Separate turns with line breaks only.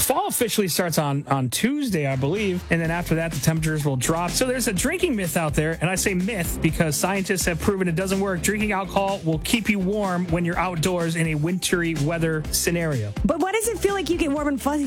Fall officially starts on Tuesday, I believe. And then after that, the temperatures will drop. So there's a drinking myth out there. And I say myth because scientists have proven it doesn't work. Drinking alcohol will keep you warm when you're outdoors in a wintry weather scenario.
But why does it feel like you get warm and fuzzy